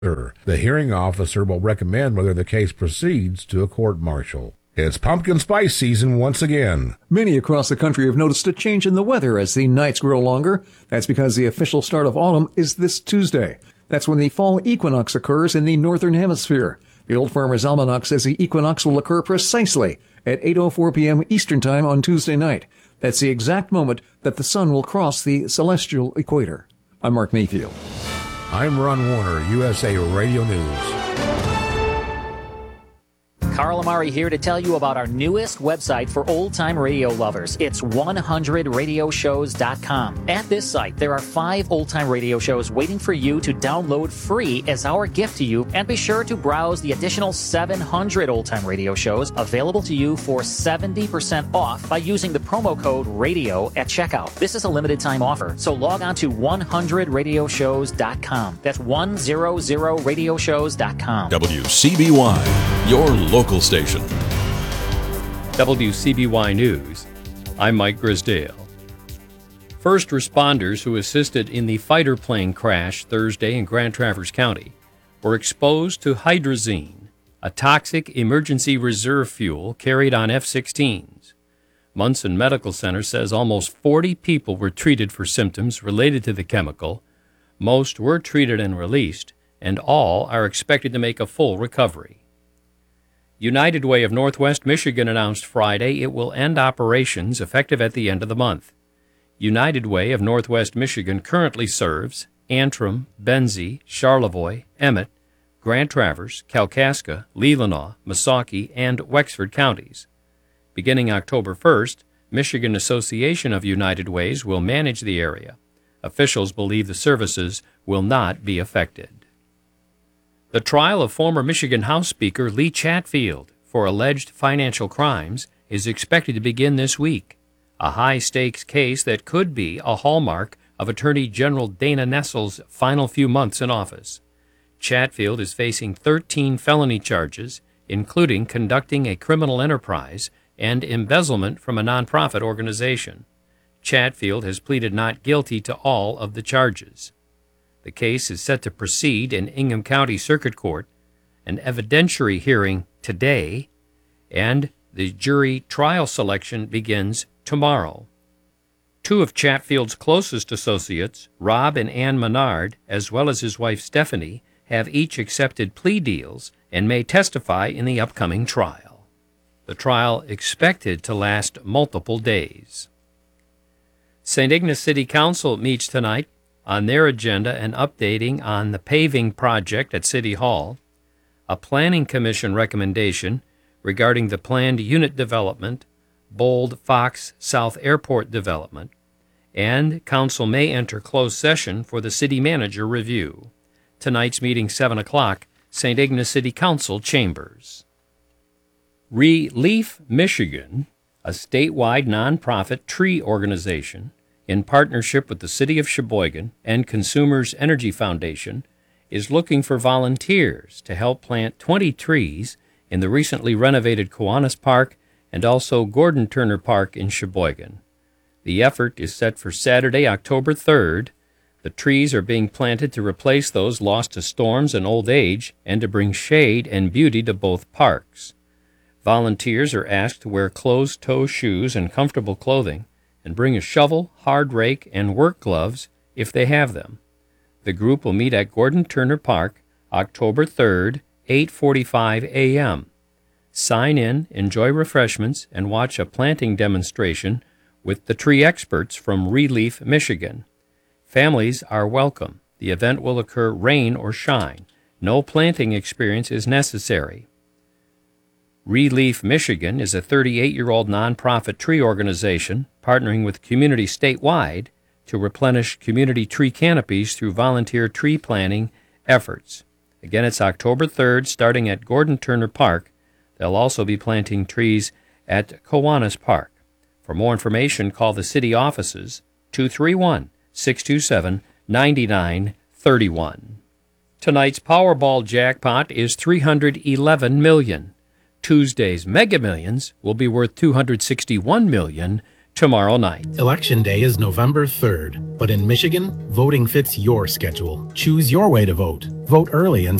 The hearing officer will recommend whether the case proceeds to a court-martial. It's pumpkin spice season once again. Many across the country have noticed a change in the weather as the nights grow longer. That's because the official start of autumn is this Tuesday. That's when the fall equinox occurs in the northern hemisphere. The Old Farmer's Almanac says the equinox will occur precisely at 8:04 p.m. Eastern Time on Tuesday night. That's the exact moment that the sun will cross the celestial equator. I'm Mark Mayfield. I'm Ron Warner, USA Radio News. Carl Amari here to tell you about our newest website for old-time radio lovers. It's 100radioshows.com. At this site, there are 5 old-time radio shows waiting for you to download free as our gift to you, and be sure to browse the additional 700 old-time radio shows available to you for 70% off by using the promo code RADIO at checkout. This is a limited-time offer, so log on to 100radioshows.com. That's 100radioshows.com. WCBY, your local station. WCBY News, I'm Mike Grisdale. First responders who assisted in the fighter plane crash Thursday in Grand Traverse County were exposed to hydrazine, a toxic emergency reserve fuel carried on F-16s. Munson Medical Center says almost 40 people were treated for symptoms related to the chemical. Most were treated and released, and all are expected to make a full recovery. United Way of Northwest Michigan announced Friday it will end operations effective at the end of the month. United Way of Northwest Michigan currently serves Antrim, Benzie, Charlevoix, Emmett, Grand Traverse, Kalkaska, Leelanau, Missaukee, and Wexford counties. Beginning October 1st, Michigan Association of United Ways will manage the area. Officials believe the services will not be affected. The trial of former Michigan House Speaker Lee Chatfield for alleged financial crimes is expected to begin this week, a high-stakes case that could be a hallmark of Attorney General Dana Nessel's final few months in office. Chatfield is facing 13 felony charges, including conducting a criminal enterprise and embezzlement from a nonprofit organization. Chatfield has pleaded not guilty to all of the charges. The case is set to proceed in Ingham County Circuit Court, an evidentiary hearing today, and the jury trial selection begins tomorrow. 2 of Chatfield's closest associates, Rob and Ann Menard, as well as his wife Stephanie, have each accepted plea deals and may testify in the upcoming trial. The trial expected to last multiple days. St. Ignace City Council meets tonight. On their agenda, an updating on the paving project at City Hall, a Planning Commission recommendation regarding the planned unit development, Bold Fox South Airport development, and Council may enter closed session for the City Manager review. Tonight's meeting, 7 o'clock, St. Ignace City Council chambers. Relief Michigan, a statewide nonprofit tree organization, in partnership with the City of Sheboygan and Consumers Energy Foundation, is looking for volunteers to help plant 20 trees in the recently renovated Kiwanis Park and also Gordon Turner Park in Sheboygan. The effort is set for Saturday, October 3rd. The trees are being planted to replace those lost to storms and old age and to bring shade and beauty to both parks. Volunteers are asked to wear closed-toe shoes and comfortable clothing and bring a shovel, hard rake, and work gloves if they have them. The group will meet at Gordon Turner Park, October 3rd, 8:45 a.m. Sign in, enjoy refreshments, and watch a planting demonstration with the tree experts from Relief Michigan. Families are welcome. The event will occur rain or shine. No planting experience is necessary. Relief Michigan is a 38-year-old nonprofit tree organization partnering with Community statewide to replenish community tree canopies through volunteer tree planting efforts. Again, it's October 3rd, starting at Gordon Turner Park. They'll also be planting trees at Kiwanis Park. For more information, call the city offices, 231-627-9931. Tonight's Powerball jackpot is $311 million. Tuesday's Mega Millions will be worth $261 million. tomorrow night. Election Day is November 3rd, but in Michigan, voting fits your schedule. Choose your way to vote. Vote early and